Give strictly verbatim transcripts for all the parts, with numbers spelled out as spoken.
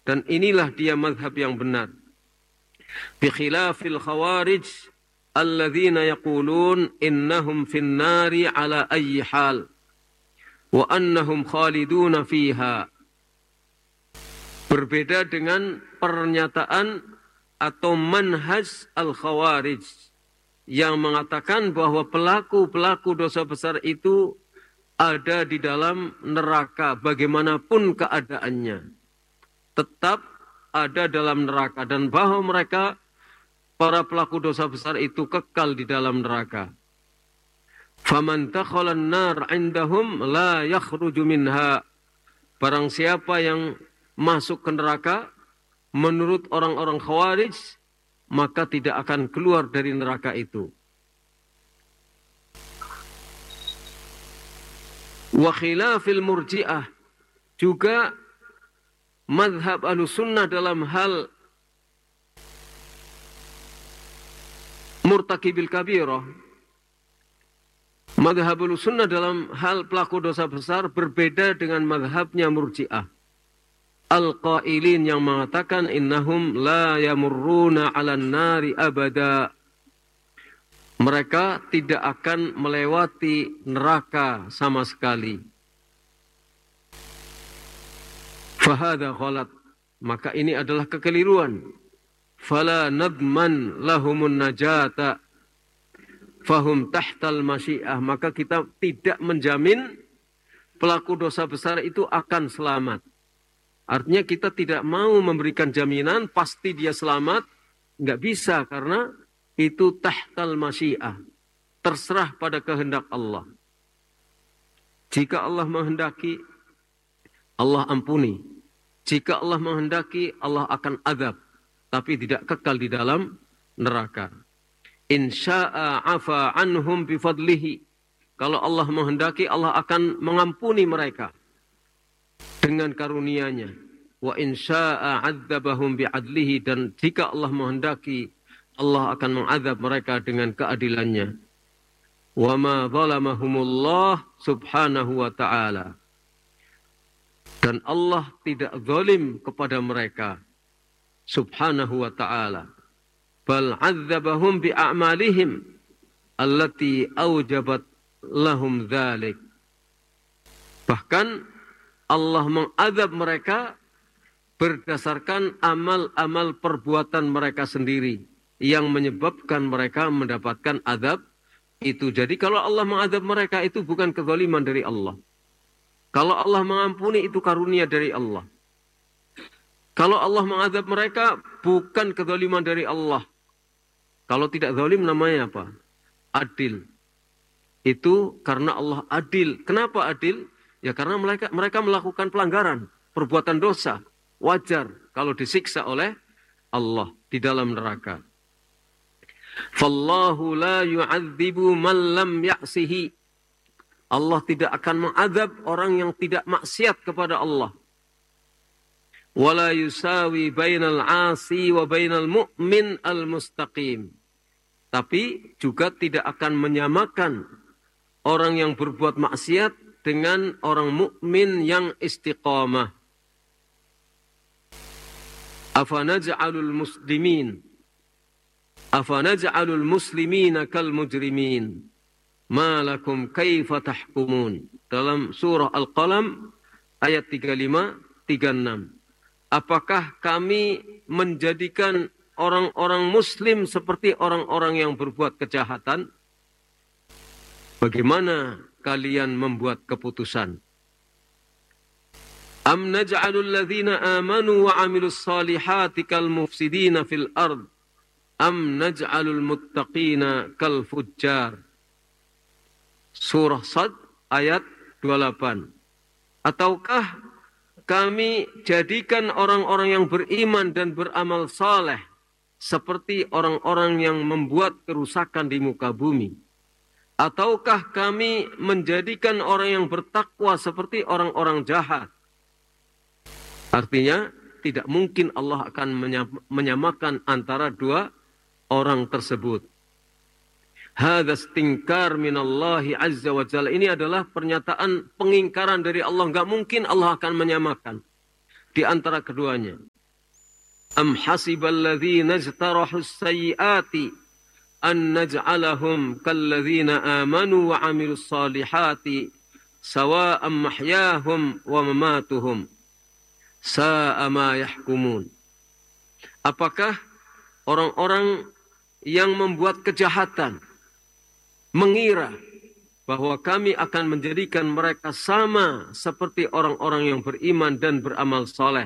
Dan inilah dia mazhab yang benar. Bi khilafil khawarij alladzina yaqulun innahum fin nari ala ayyi hal wa annahum khaliduna fiha. Berbeda dengan pernyataan atau manhaj al-khawarij yang mengatakan bahwa pelaku-pelaku dosa besar itu ada di dalam neraka bagaimanapun keadaannya. Tetap ada dalam neraka dan bahwa mereka para pelaku dosa besar itu kekal di dalam neraka. Faman dakhala an-nar 'indahum la yakhruju minha. Barang siapa yang masuk ke neraka menurut orang-orang Khawarij maka tidak akan keluar dari neraka itu. Wa khilafil murji'ah, juga mazhab Ahlussunnah dalam hal murtakibil kabirah. Mazhab Ahlussunnah dalam hal pelaku dosa besar berbeda dengan mazhabnya Murji'ah. Al-qailin yang mengatakan innahum la yamurruna 'alan nari abada. Mereka tidak akan melewati neraka sama sekali. Fahada ghalat, maka ini adalah kekeliruan. Fala nadman lahumun najata fahum tahtal masyiah, maka kita tidak menjamin pelaku dosa besar itu akan selamat. Artinya kita tidak mau memberikan jaminan pasti dia selamat, nggak bisa, karena itu tahtal masyiah, terserah pada kehendak Allah. Jika Allah menghendaki, Allah ampuni. Jika Allah menghendaki, Allah akan azab, tapi tidak kekal di dalam neraka. In sya'a afa anhum bifadlihi. Kalau Allah menghendaki, Allah akan mengampuni mereka dengan karunia-Nya. Wa in sya'a 'adzabahum bi'adlihi, dan jika Allah menghendaki, Allah akan mengazab mereka dengan keadilannya. Wa ma zalamahumullah subhanahu wa ta'ala. Dan Allah tidak zalim kepada mereka subhanahu wa ta'ala. Bal 'adzabahum bi'a'malihim allati aujabat lahum dzalik. Bahkan Allah mengazab mereka berdasarkan amal-amal perbuatan mereka sendiri yang menyebabkan mereka mendapatkan azab itu. Jadi kalau Allah mengazab mereka itu bukan kezaliman dari Allah. Kalau Allah mengampuni itu karunia dari Allah. Kalau Allah mengazab mereka bukan kezaliman dari Allah. Kalau tidak zalim namanya apa? Adil. Itu karena Allah adil. Kenapa adil? Ya karena mereka mereka melakukan pelanggaran, perbuatan dosa. Wajar kalau disiksa oleh Allah di dalam neraka. Fallahu la yu'adzibu man lam ya'sihi. Allah tidak akan mengazab orang yang tidak maksiat kepada Allah. Wala yusawi bainal 'asi wa bainal mu'min al-mustaqim. Tapi juga tidak akan menyamakan orang yang berbuat maksiat dengan orang mukmin yang istiqamah. Afanaj'alul muslimin Afanaj'alul muslimina kal mujrimin. Ma lakum kaifa tahkumun. Dalam surah Al-Qalam ayat tiga puluh lima tiga puluh enam. Apakah kami menjadikan orang-orang muslim seperti orang-orang yang berbuat kejahatan? Bagaimana kalian membuat keputusan? Am naj'alul ladzina amanu wa 'amilus salihati kal mufsidina fil ard am naj'alul muttaqina kal fujjar. Surah Sad ayat dua puluh delapan. Ataukah kami jadikan orang-orang yang beriman dan beramal saleh seperti orang-orang yang membuat kerusakan di muka bumi? Ataukah kami menjadikan orang yang bertakwa seperti orang-orang jahat? Artinya tidak mungkin Allah akan menyamakan antara dua orang tersebut. Hadza istinkar minallahi azza wa jalla. Ini adalah pernyataan pengingkaran dari Allah. Enggak mungkin Allah akan menyamakan di antara keduanya. Am hasibal ladzina ijtarahus sayyiati an naj'alahum kalladzina amanu wa 'amilus salihati sawa'am mahyahum wa mamatuhum sa'a ma yahkumun. Apakah orang-orang yang membuat kejahatan mengira bahwa kami akan menjadikan mereka sama seperti orang-orang yang beriman dan beramal soleh,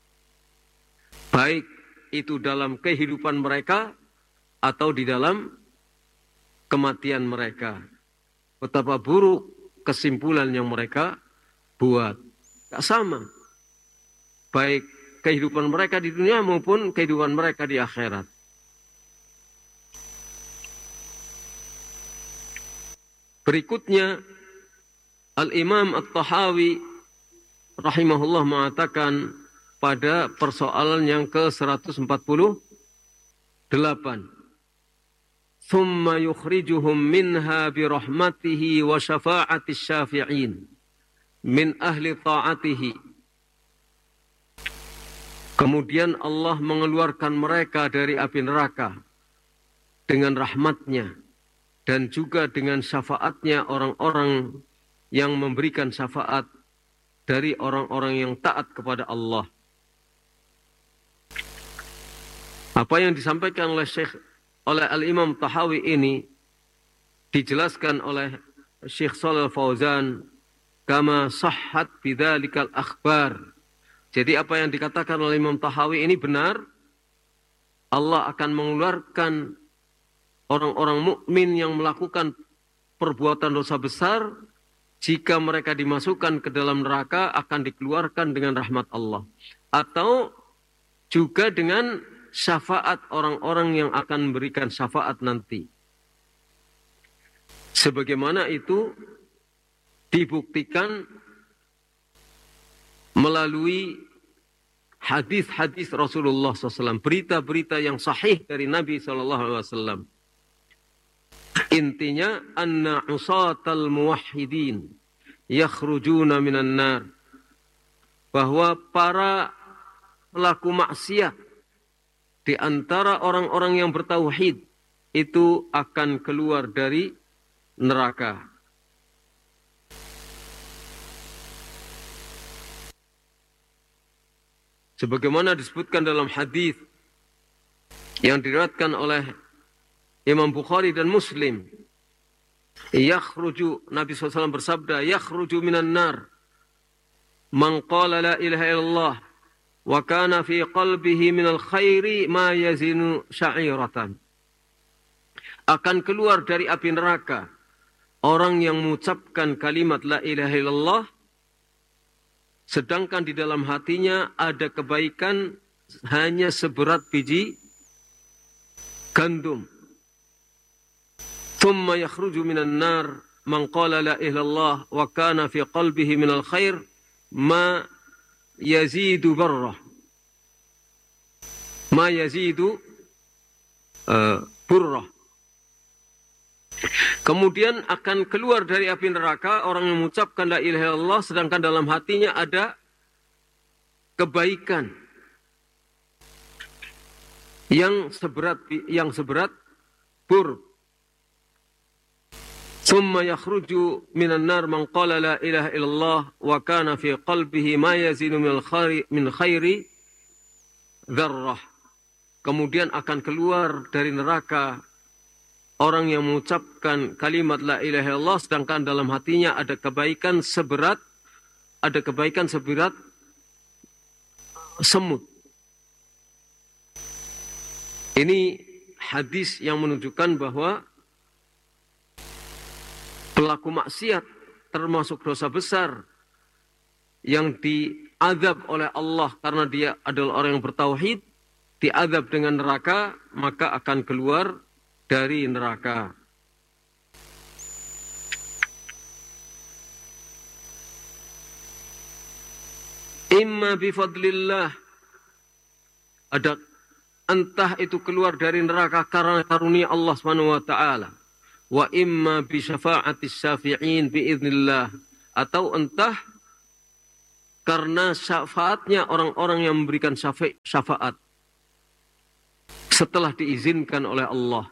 baik itu dalam kehidupan mereka atau di dalam kematian mereka? Betapa buruk kesimpulan yang mereka buat. Tak sama. Baik kehidupan mereka di dunia maupun kehidupan mereka di akhirat. Berikutnya, Al-Imam At-Tahawi rahimahullah mengatakan pada persoalan yang ke seratus empat puluh delapan. Thumma yukhrijuhum minha birahmatihi wa syafa'atis syafi'in min ahli ta'atihi. Kemudian Allah mengeluarkan mereka dari api neraka dengan rahmatnya dan juga dengan syafaatnya orang-orang yang memberikan syafaat dari orang-orang yang taat kepada Allah. Apa yang disampaikan oleh Syekh oleh Al-Imam Tahawi ini dijelaskan oleh Syekh Shalal Fauzan kama sahhat bidzalikal akhbar. Jadi apa yang dikatakan oleh Imam Tahawi ini benar. Allah akan mengeluarkan orang-orang mukmin yang melakukan perbuatan dosa besar, jika mereka dimasukkan ke dalam neraka akan dikeluarkan dengan rahmat Allah. Atau juga dengan syafaat orang-orang yang akan memberikan syafaat nanti. Sebagaimana itu dibuktikan melalui hadis-hadis Rasulullah shallallahu alaihi wasallam, berita-berita yang sahih dari Nabi shallallahu alaihi wasallam. Intinya, anna usatal muwahhidin yakhrujuna minan nar, bahwa para pelaku maksiat di antara orang-orang yang bertauhid itu akan keluar dari neraka. Sebagaimana disebutkan dalam hadis yang diriwayatkan oleh Imam Bukhari dan Muslim, yakhruju, Nabi shallallahu alaihi wasallam bersabda, yakhruju minan nar man qala la ilaha illallah wa kana fi qalbihi minal khairi ma yazinu sya'iratan. Akan keluar dari api neraka orang yang mengucapkan kalimat la ilaha illallah sedangkan di dalam hatinya ada kebaikan hanya seberat biji gandum. Thumma yakhruju minan nar man qala la ilaha illallah wa kana fi qalbihi minal khair ma yazidu barrah. Ma yazidu uh, burrah. Kemudian akan keluar dari api neraka orang yang mengucapkan la ilaha illallah sedangkan dalam hatinya ada kebaikan yang seberat yang seberat bur. Summa yakhruju minan nar man qala la ilaha illallah wa kana fi qalbihi ma yazinu min khairi min khairi dzarrah. Kemudian akan keluar dari neraka orang yang mengucapkan kalimat la ilaha illallah sedangkan dalam hatinya ada kebaikan seberat ada kebaikan seberat semut. Ini hadis yang menunjukkan bahwa pelaku maksiat termasuk dosa besar yang diazab oleh Allah karena dia adalah orang yang bertauhid, diazab dengan neraka, maka akan keluar dari neraka. Imma bifadlillah, ada entah itu keluar dari neraka karena karunia Allah Subhanahu wa taala, wa imma bi syafa'atis syafi'in biiznillah, atau entah karena syafaatnya orang-orang yang memberikan syafaat setelah diizinkan oleh Allah.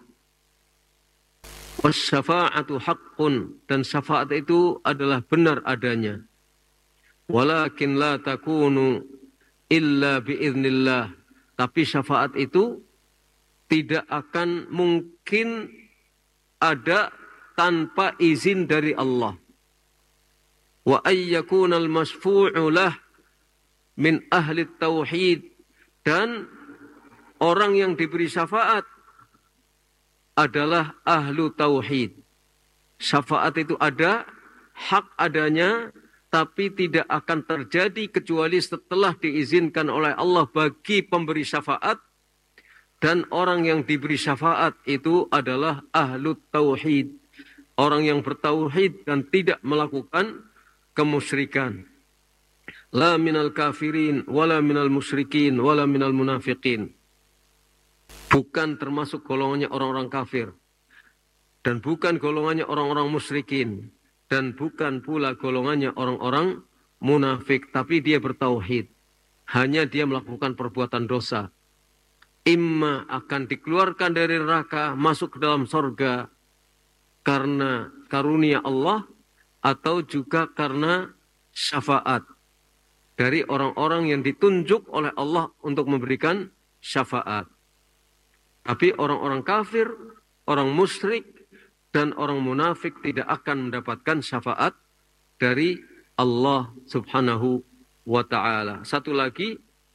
Wasyafa'atu haqqun, dan syafaat itu adalah benar adanya. Walakin la takunu illa biiznillah, tapi syafaat itu tidak akan mungkin ada tanpa izin dari Allah. Wa ayyakunal masfu'u lah min ahli tauhid, dan orang yang diberi syafaat adalah ahlu tauhid. Syafaat itu ada, hak adanya, tapi tidak akan terjadi kecuali setelah diizinkan oleh Allah bagi pemberi syafaat, dan orang yang diberi syafaat itu adalah ahlu tauhid, orang yang bertauhid dan tidak melakukan kemusyrikan. La minal kafirin, wala minal musyrikin, wala minal munafiqin. Bukan termasuk golongannya orang-orang kafir, dan bukan golongannya orang-orang musyrikin, dan bukan pula golongannya orang-orang munafik, tapi dia bertauhid. Hanya dia melakukan perbuatan dosa. Imma akan dikeluarkan dari neraka, masuk ke dalam sorga karena karunia Allah, atau juga karena syafaat dari orang-orang yang ditunjuk oleh Allah untuk memberikan syafaat. Tapi orang-orang kafir, orang musyrik, dan orang munafik tidak akan mendapatkan syafaat dari Allah subhanahu wa ta'ala. Satu lagi,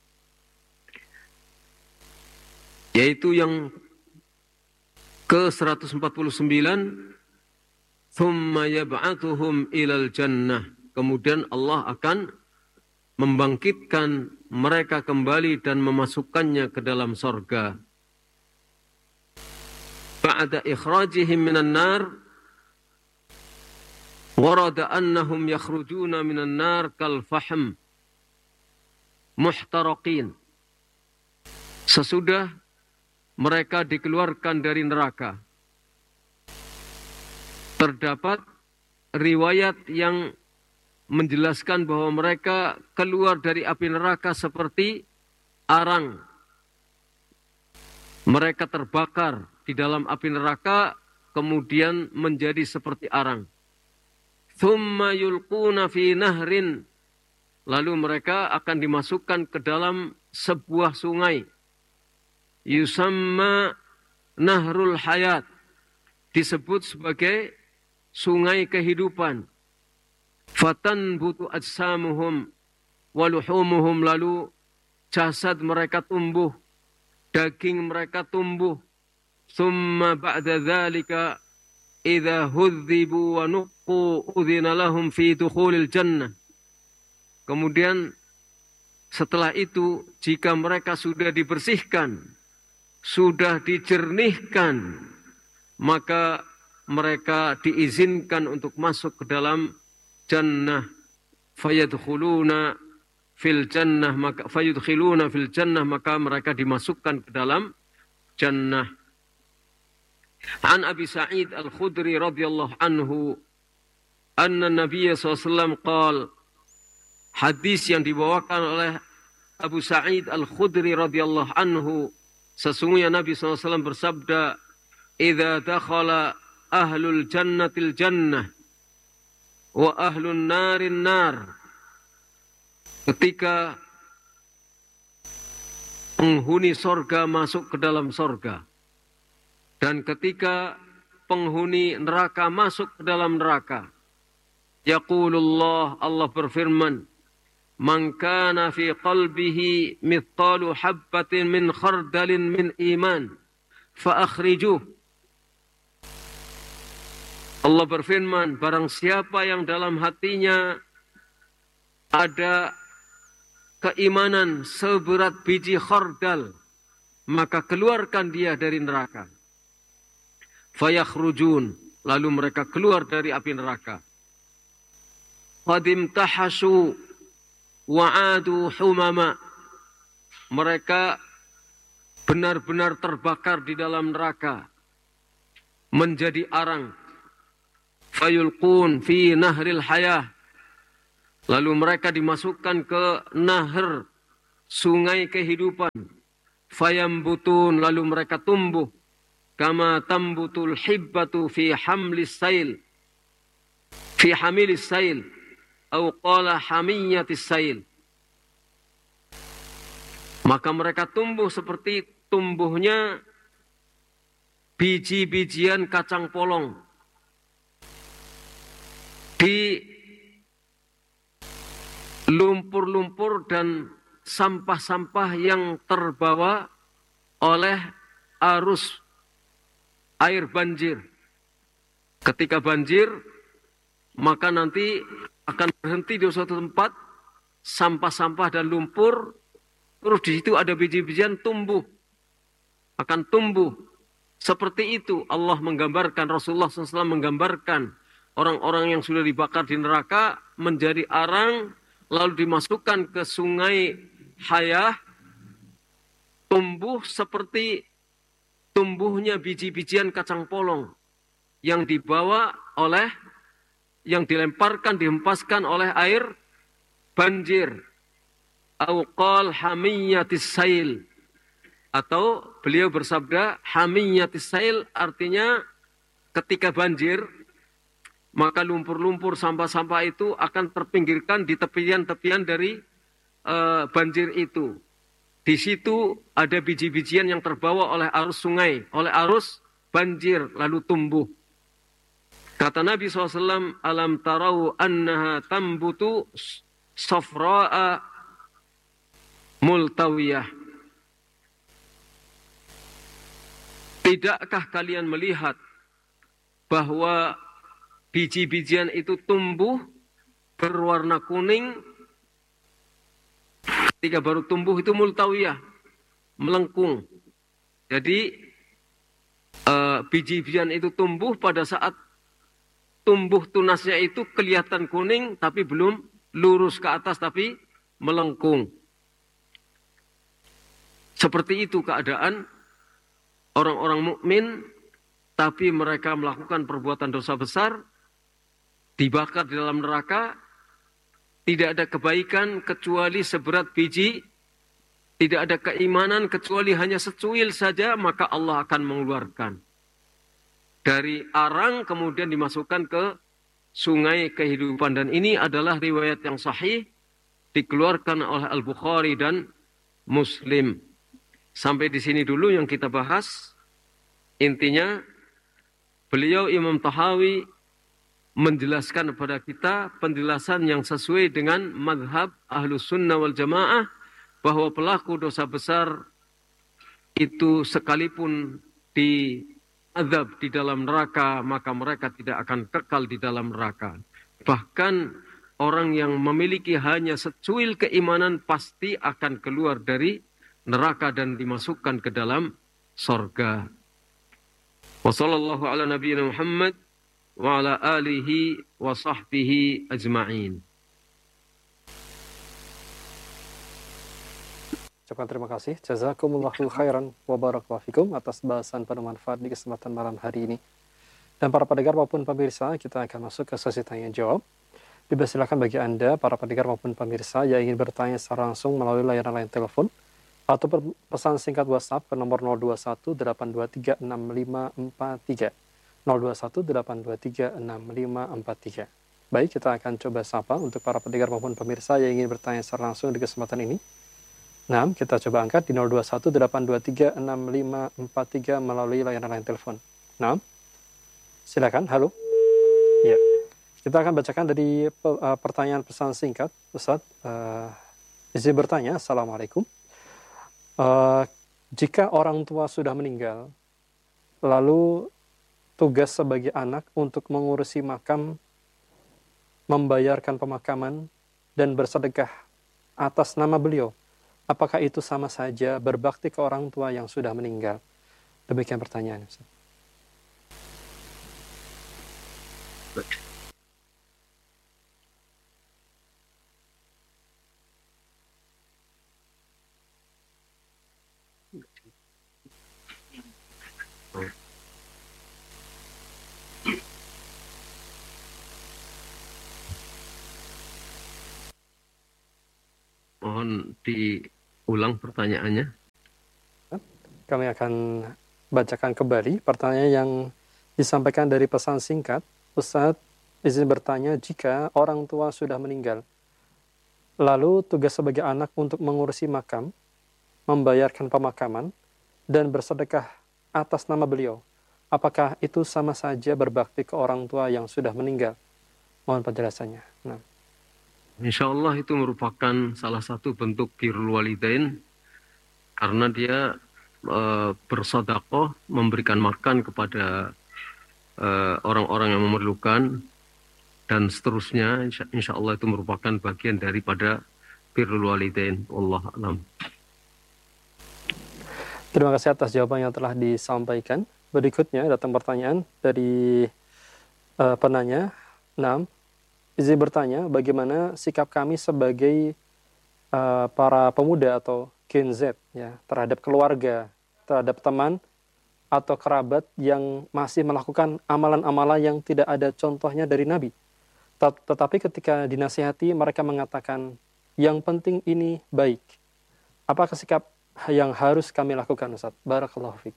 yaitu yang ke seratus empat puluh sembilan, thumma yab'athuhum ilal jannah. Kemudian Allah akan membangkitkan mereka kembali dan memasukkannya ke dalam sorga. Ba'da ikhrajihim minan nar, warada annahum yakhrujuna minan nar kal fahm muhtaraqin. Sesudah mereka dikeluarkan dari neraka, terdapat riwayat yang menjelaskan bahwa mereka keluar dari api neraka seperti arang. Mereka terbakar di dalam api neraka, kemudian menjadi seperti arang. Thumma yulquna fi nahrin, lalu mereka akan dimasukkan ke dalam sebuah sungai. Yusamma nahrul hayat, disebut sebagai sungai kehidupan. Fatanbutu ajsamuhum waluhumuhum, lalu jasad mereka tumbuh, daging mereka tumbuh. Thumma ba'da dzalika idza hudzibu wa nuqqu udzina lahum fi dukhulil jannah. Kemudian setelah itu, jika mereka sudah dibersihkan, sudah dijernihkan, maka mereka diizinkan untuk masuk ke dalam jannah. Fayadkhuluna fil jannah, maka fayudkhiluna fil jannah, maka mereka dimasukkan ke dalam jannah. An Abi Sa'id Al-Khudri radhiyallahu anhu anna Nabi sallallahu alaihi wasallam qala, hadis yang dibawakan oleh Abu Sa'id Al-Khudri radhiyallahu anhu, sesungguhnya Nabi sallallahu alaihi wasallam bersabda, idza dakhala ahlul jannatil jannah wa ahlun narin nar, ketika penghuni sorga masuk ke dalam sorga, dan ketika penghuni neraka masuk ke dalam neraka, yaqulullah, Allah berfirman, man kana fi qalbihi mithqalu habbatin min khardalin min iman fa akhrijuh. Allah berfirman, barang siapa yang dalam hatinya ada keimanan seberat biji khardal, maka keluarkan dia dari neraka. Fayakhrujun, lalu mereka keluar dari api neraka. Qadim tahasu wa'adu humama, mereka benar-benar terbakar di dalam neraka, menjadi arang. Fayulqun fi nahril hayah, lalu mereka dimasukkan ke nahr, sungai kehidupan. fayambutun, lalu mereka tumbuh, kama tambutul hibbatu fi hamlis sail, fi hamilis sail, atau qala hamiyatis sail. Maka mereka tumbuh seperti tumbuhnya biji-bijian kacang polong di lumpur-lumpur dan sampah-sampah yang terbawa oleh arus air banjir. Ketika banjir, maka nanti akan berhenti di suatu tempat, sampah-sampah dan lumpur, terus di situ ada biji-bijian tumbuh, akan tumbuh. Seperti itu Allah menggambarkan, Rasulullah shallallahu alaihi wasallam menggambarkan orang-orang yang sudah dibakar di neraka menjadi arang, lalu dimasukkan ke sungai Hayah, tumbuh seperti tumbuhnya biji-bijian kacang polong yang dibawa oleh, yang dilemparkan, dihempaskan oleh air banjir. Auqal hamiyatis sail, atau beliau bersabda hamiyatis sail, artinya ketika banjir maka lumpur-lumpur sampah-sampah itu akan terpinggirkan di tepian-tepian dari uh, banjir itu. Di situ ada biji-bijian yang terbawa oleh arus sungai, oleh arus banjir, lalu tumbuh. Kata Nabi shallallahu alaihi wasallam, alam tarau annaha tambutu safra'a multawiyah. Tidakkah kalian melihat bahwa biji-bijian itu tumbuh berwarna kuning, ketika baru tumbuh itu multawiyah, melengkung. Jadi uh, biji-bijian itu tumbuh pada saat tumbuh tunasnya itu kelihatan kuning, tapi belum lurus ke atas, tapi melengkung. Seperti itu keadaan orang-orang mukmin, tapi mereka melakukan perbuatan dosa besar, dibakar di dalam neraka, tidak ada kebaikan kecuali seberat biji, tidak ada keimanan kecuali hanya secuil saja, maka Allah akan mengeluarkan dari arang, kemudian dimasukkan ke sungai kehidupan. Dan ini adalah riwayat yang sahih, dikeluarkan oleh Al-Bukhari dan Muslim. Sampai di sini dulu yang kita bahas. Intinya, beliau Imam Tahawi menjelaskan kepada kita penjelasan yang sesuai dengan mazhab Ahlus Sunnah wal Jamaah, bahwa pelaku dosa besar itu sekalipun diazab di dalam neraka, maka mereka tidak akan kekal di dalam neraka. Bahkan orang yang memiliki hanya secuil keimanan pasti akan keluar dari neraka dan dimasukkan ke dalam sorga. Wa sallallahu ala nabiyyina Muhammad wa ala alihi wa sahbihi ajma'in. Ucapkan terima kasih. Jazakumullahu khairan wa barakallahu fikum atas bahasan bermanfaat di kesempatan malam hari ini. Dan para pendengar maupun pemirsa, kita akan masuk ke sesi tanya jawab. Dipersilakan bagi Anda, para pendengar maupun pemirsa yang ingin bertanya secara langsung melalui layanan line telepon atau pesan singkat WhatsApp ke nomor nol dua satu delapan dua tiga enam lima empat tiga. nol dua satu delapan dua tiga enam lima empat tiga. Baik, kita akan coba sapa untuk para pendengar maupun pemirsa yang ingin bertanya secara langsung di kesempatan ini. Nah, kita coba angkat di nol dua satu delapan dua tiga enam lima empat tiga melalui layanan line telepon. Nah, silakan. Halo. Ya. Kita akan bacakan dari uh, pertanyaan pesan singkat, Ustaz. Uh, izin bertanya, Assalamualaikum. Uh, jika orang tua sudah meninggal, lalu tugas sebagai anak untuk mengurusi makam, membayarkan pemakaman, dan bersedekah atas nama beliau, apakah itu sama saja berbakti ke orang tua yang sudah meninggal? Demikian pertanyaan, Ustaz. Mohon diulang pertanyaannya. kami akan bacakan kembali pertanyaan yang disampaikan dari pesan singkat. Ustadz, izin bertanya, jika orang tua sudah meninggal, lalu tugas sebagai anak untuk mengurusi makam, membayarkan pemakaman, dan bersedekah atas nama beliau, apakah itu sama saja berbakti ke orang tua yang sudah meninggal? Mohon penjelasannya. Nah. Insya Allah itu merupakan salah satu bentuk birrul walidain, karena dia e, bersedekah, memberikan makan kepada e, orang-orang yang memerlukan, dan seterusnya. Insya, insya Allah itu merupakan bagian daripada birrul walidain. Wallahu a'lam. Terima kasih atas jawaban yang telah disampaikan. Berikutnya datang pertanyaan dari uh, penanya. enam. Izin bertanya, bagaimana sikap kami sebagai uh, para pemuda atau Gen Z ya, terhadap keluarga, terhadap teman atau kerabat yang masih melakukan amalan-amalan yang tidak ada contohnya dari Nabi. Tet- tetapi ketika dinasihati, mereka mengatakan, yang penting ini baik. Apakah sikap yang harus kami lakukan, Ustaz? Barakallahu fiik.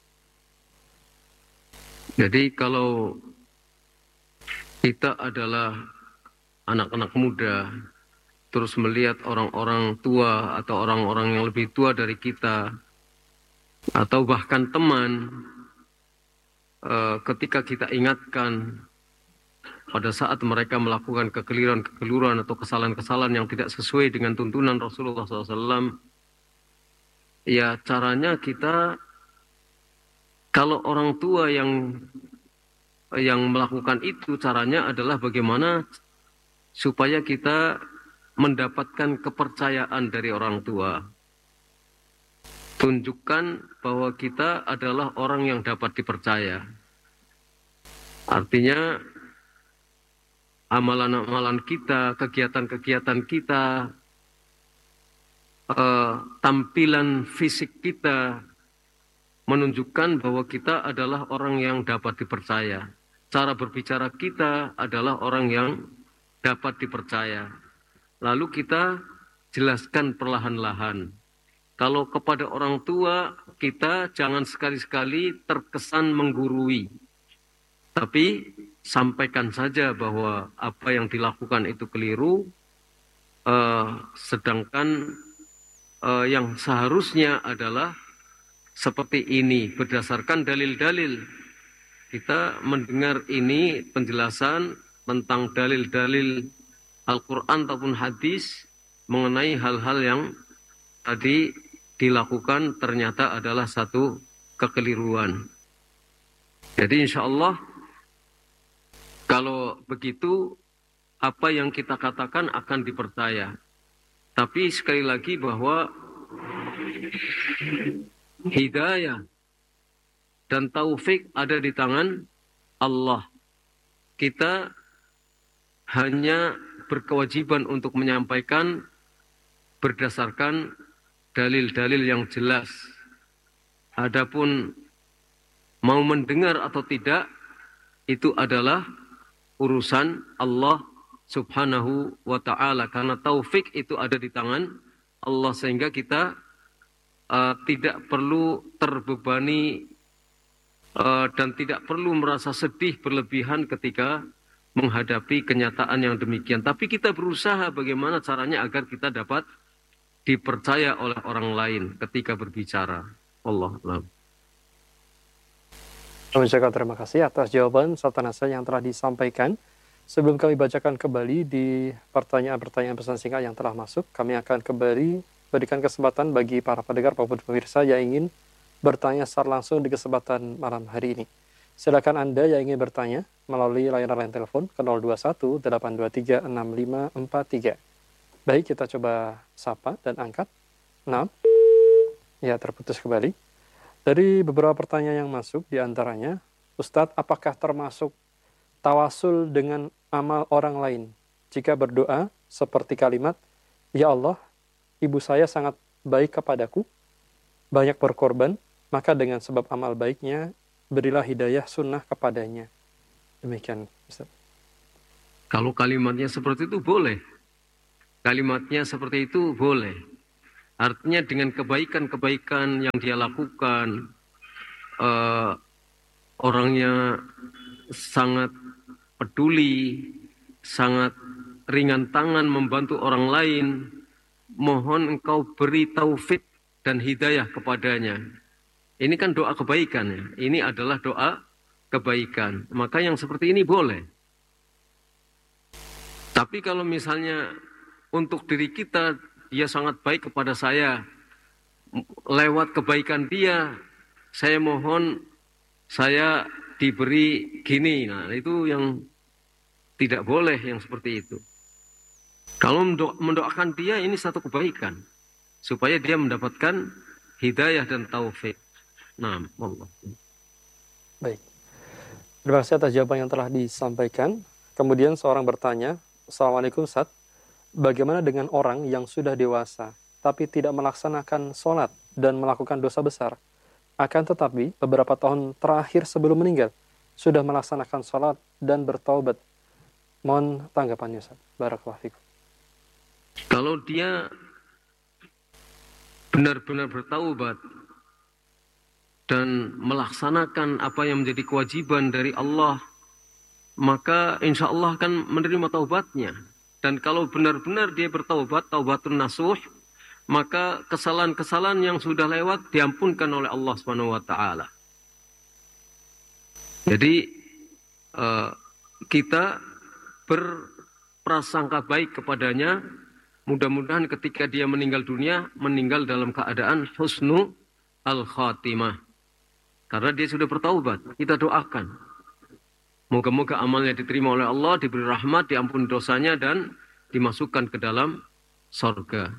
Jadi kalau kita adalah anak-anak muda, terus melihat orang-orang tua atau orang-orang yang lebih tua dari kita, atau bahkan teman, eh, ketika kita ingatkan pada saat mereka melakukan kekeliruan-kekeliruan atau kesalahan-kesalahan yang tidak sesuai dengan tuntunan Rasulullah shallallahu alaihi wasallam, ya caranya kita, kalau orang tua yang yang melakukan itu, caranya adalah bagaimana supaya kita mendapatkan kepercayaan dari orang tua. Tunjukkan bahwa kita adalah orang yang dapat dipercaya. Artinya amalan-amalan kita, kegiatan-kegiatan kita, eh, tampilan fisik kita menunjukkan bahwa kita adalah orang yang dapat dipercaya. Cara berbicara kita adalah orang yang dapat dipercaya. Lalu kita jelaskan perlahan-lahan. Kalau kepada orang tua, kita jangan sekali-sekali terkesan menggurui. Tapi sampaikan saja bahwa apa yang dilakukan itu keliru, eh, sedangkan eh, yang seharusnya adalah seperti ini, berdasarkan dalil-dalil. Kita mendengar ini penjelasan tentang dalil-dalil Al-Quran ataupun hadis mengenai hal-hal yang tadi dilakukan ternyata adalah satu kekeliruan. Jadi insya Allah kalau begitu apa yang kita katakan akan dipercaya. Tapi sekali lagi bahwa hidayah dan taufik ada di tangan Allah. Kita hanya berkewajiban untuk menyampaikan berdasarkan dalil-dalil yang jelas. Adapun mau mendengar atau tidak, itu adalah urusan Allah subhanahu wa ta'ala. Karena taufik itu ada di tangan Allah, sehingga kita uh, tidak perlu terbebani uh, dan tidak perlu merasa sedih berlebihan ketika menghadapi kenyataan yang demikian. Tapi kita berusaha bagaimana caranya agar kita dapat dipercaya oleh orang lain ketika berbicara. Allah Allah. Terima kasih atas jawaban serta nasihat yang telah disampaikan. Sebelum kami bacakan kembali di pertanyaan-pertanyaan pesan singkat yang telah masuk, kami akan kembali berikan kesempatan bagi para pendengar maupun pemirsa yang ingin bertanya secara langsung di kesempatan malam hari ini. Silakan Anda yang ingin bertanya melalui layanan line telepon ke nol dua satu delapan dua tiga enam lima empat tiga. Baik, kita coba sapa dan angkat. enam. Ya, terputus kembali. Dari beberapa pertanyaan yang masuk, diantaranya, Ustadz, apakah termasuk tawasul dengan amal orang lain? Jika berdoa seperti kalimat, Ya Allah, ibu saya sangat baik kepadaku, banyak berkorban, maka dengan sebab amal baiknya, berilah hidayah sunnah kepadanya. Demikian, Ustaz. Kalau kalimatnya seperti itu boleh. Kalimatnya seperti itu boleh. Artinya dengan kebaikan-kebaikan yang dia lakukan, uh, orangnya sangat peduli, sangat ringan tangan membantu orang lain, mohon engkau beri taufik dan hidayah kepadanya. Ini kan doa kebaikan ya. Ini adalah doa kebaikan. Maka yang seperti ini boleh. Tapi kalau misalnya untuk diri kita, dia sangat baik kepada saya, lewat kebaikan dia, saya mohon saya diberi gini. Nah, itu yang tidak boleh yang seperti itu. Kalau mendoakan dia, ini satu kebaikan. Supaya dia mendapatkan hidayah dan taufik. Nah, Allah. Baik. Terima kasih atas jawaban yang telah disampaikan. Kemudian seorang bertanya, Assalamualaikum Ustaz, bagaimana dengan orang yang sudah dewasa, tapi tidak melaksanakan sholat dan melakukan dosa besar? Akan tetapi, beberapa tahun terakhir sebelum meninggal, sudah melaksanakan sholat dan bertaubat. Mohon tanggapannya Ustaz. Barakallahu fikum. Kalau dia benar-benar bertaubat dan melaksanakan apa yang menjadi kewajiban dari Allah, maka insya Allah akan menerima taubatnya. Dan kalau benar-benar dia bertaubat, taubatun nasuh, maka kesalahan-kesalahan yang sudah lewat diampunkan oleh Allah subhanahu wa taala. Jadi uh, kita berprasangka baik kepadanya. Mudah-mudahan ketika dia meninggal dunia, meninggal dalam keadaan husnu al-khatimah. Karena dia sudah bertaubat, kita doakan. Moga-moga amalnya diterima oleh Allah, diberi rahmat, diampuni dosanya, dan dimasukkan ke dalam surga.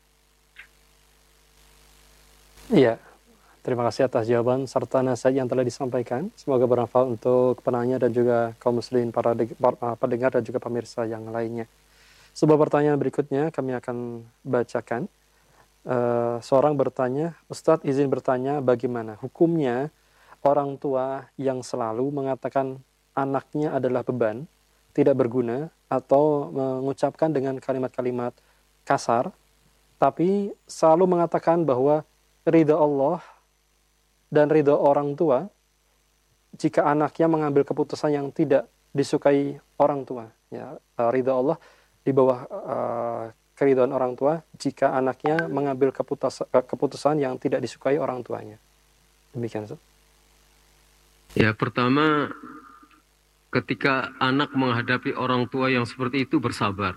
Iya, terima kasih atas jawaban serta nasihat yang telah disampaikan. Semoga bermanfaat untuk penanya dan juga kaum muslimin, para pendengar dan juga pemirsa yang lainnya. Sebuah pertanyaan berikutnya kami akan bacakan. Uh, seorang bertanya, Ustadz izin bertanya, bagaimana hukumnya orang tua yang selalu mengatakan anaknya adalah beban, tidak berguna, atau mengucapkan dengan kalimat-kalimat kasar, tapi selalu mengatakan bahwa ridha Allah dan ridha orang tua jika anaknya mengambil keputusan yang tidak disukai orang tua. Ya, ridha Allah di bawah uh, keridhaan orang tua jika anaknya mengambil keputus, keputusan yang tidak disukai orang tuanya. Demikian, Ustaz. Ya, pertama, ketika anak menghadapi orang tua yang seperti itu, bersabar.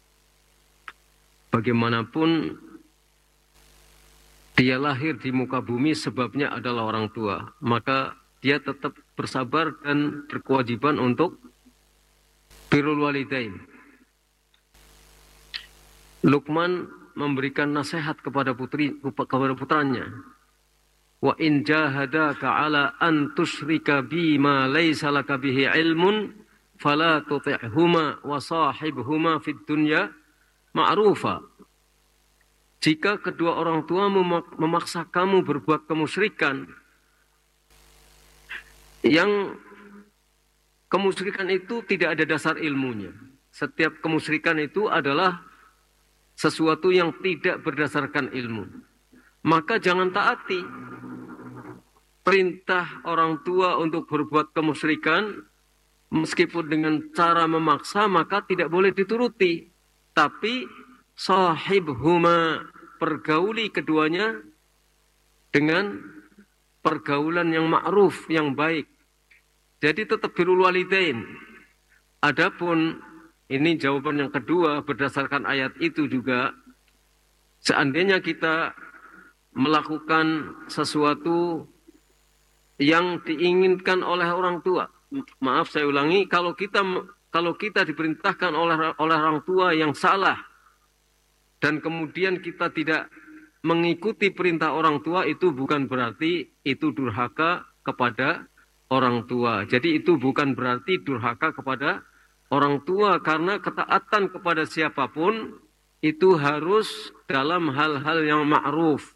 Bagaimanapun dia lahir di muka bumi, sebabnya adalah orang tua. Maka dia tetap bersabar dan berkewajiban untuk birrul walidain. Luqman memberikan nasihat kepada putri kepada putranya. Wa in jahadaka ala an tusyrika bi ma laysa laka bihi ilmun fala tuti'huma wa sahibhuma fid dunya ma'rufa. Jika kedua orang tua memaksa kamu berbuat kemusyrikan, yang kemusyrikan itu tidak ada dasar ilmunya. Setiap kemusyrikan itu adalah sesuatu yang tidak berdasarkan ilmu. Maka jangan taati perintah orang tua untuk berbuat kemusyrikan, meskipun dengan cara memaksa, maka tidak boleh dituruti. Tapi sahibhuma, pergauli keduanya dengan pergaulan yang ma'ruf, yang baik. Jadi tetap birrul walidain. Adapun ini jawaban yang kedua berdasarkan ayat itu juga, seandainya kita melakukan sesuatu yang diinginkan oleh orang tua, maaf saya ulangi, kalau kita kalau kita diperintahkan oleh oleh orang tua yang salah dan kemudian kita tidak mengikuti perintah orang tua, itu bukan berarti itu durhaka kepada orang tua. Jadi itu bukan berarti durhaka kepada orang tua, karena ketaatan kepada siapapun itu harus dalam hal-hal yang ma'ruf.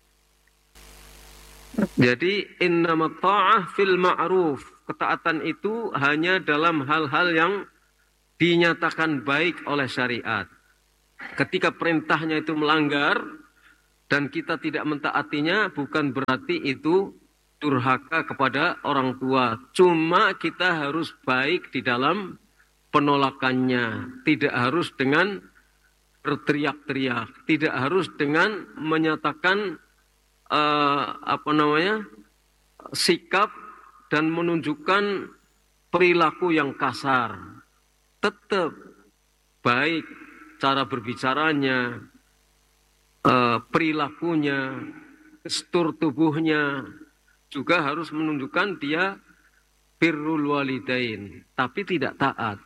Jadi innamat ta'ah fil ma'ruf. Ketaatan itu hanya dalam hal-hal yang dinyatakan baik oleh syariat. Ketika perintahnya itu melanggar dan kita tidak mentaatinya, bukan berarti itu durhaka kepada orang tua. Cuma kita harus baik di dalam penolakannya. Tidak harus dengan berteriak-teriak. Tidak harus dengan menyatakan uh, apa namanya sikap dan menunjukkan perilaku yang kasar. Tetap baik cara berbicaranya, uh, perilakunya, gestur tubuhnya juga harus menunjukkan dia birrul walidain, tapi tidak taat.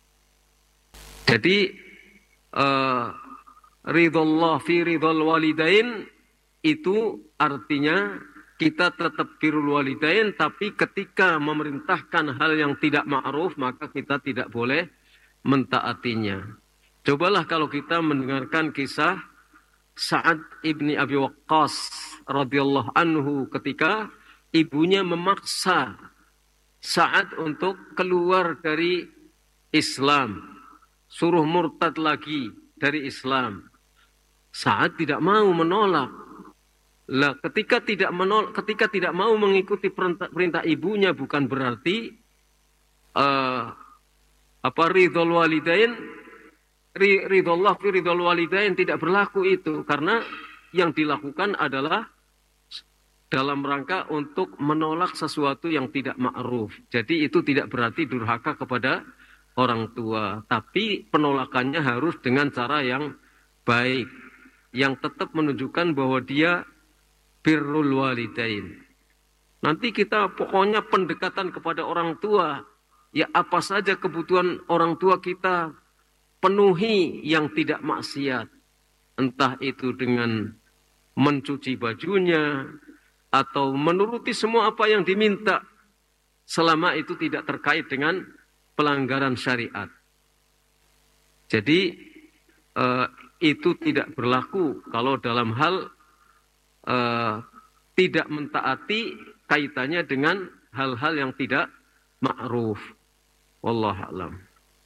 Jadi uh, ridhallah fi ridhal walidain itu artinya kita tetap birrul walidain, tapi ketika memerintahkan hal yang tidak ma'ruf maka kita tidak boleh mentaatinya. Cobalah kalau kita mendengarkan kisah Sa'ad ibni Abi Waqqas radhiyallahu anhu ketika ibunya memaksa Sa'ad untuk keluar dari Islam, suruh murtad lagi dari Islam. Sa'ad tidak mau menolak. Lah, ketika tidak menolak, ketika tidak mau mengikuti perintah, perintah ibunya bukan berarti uh, apa ridhol walidain, ridhollah fi ridhol walidain tidak berlaku itu, karena yang dilakukan adalah dalam rangka untuk menolak sesuatu yang tidak ma'ruf. Jadi itu tidak berarti durhaka kepada orang tua, tapi penolakannya harus dengan cara yang baik, yang tetap menunjukkan bahwa dia birrul walidain. Nanti kita pokoknya pendekatan kepada orang tua, ya apa saja kebutuhan orang tua kita penuhi yang tidak maksiat. Entah itu dengan mencuci bajunya, atau menuruti semua apa yang diminta, selama itu tidak terkait dengan pelanggaran syariat. Jadi eh, itu tidak berlaku kalau dalam hal Uh, tidak mentaati kaitannya dengan hal-hal yang tidak ma'ruf. Wallahu a'lam.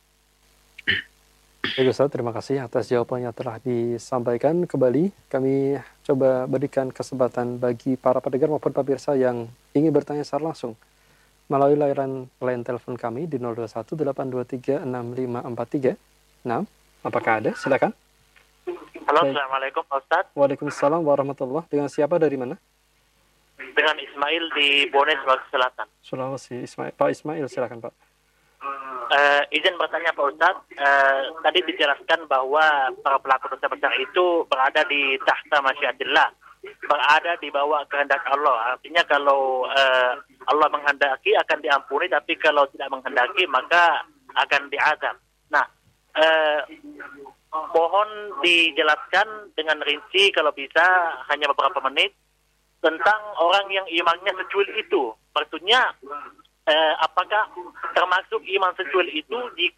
Baik Ustaz, terima kasih atas jawabannya telah disampaikan. Kembali kami coba berikan kesempatan bagi para pendengar maupun pemirsa yang ingin bertanya secara langsung melalui layanan line telepon kami di nol dua satu delapan dua tiga enam lima empat tiga. Nah, apakah ada? Silakan. Halo, Baik. Assalamualaikum Pak Ustadz. Waalaikumsalam warahmatullahi. Dengan siapa, dari mana? Dengan Ismail di Bone, Sulawesi Selatan. Sulawesi. Ismail. Pak Ismail, silakan Pak. Uh, izin bertanya Pak Ustadz, uh, tadi dijelaskan bahwa para pelaku dosa besar itu berada di tahta masyiatillah, berada di bawah kehendak Allah. Artinya kalau uh, Allah menghendaki akan diampuni, tapi kalau tidak menghendaki maka akan diazab. Nah, uh, mohon dijelaskan dengan rinci kalau bisa hanya beberapa menit tentang orang yang imannya secuil itu. Maksudnya eh, apakah termasuk iman secuil itu jika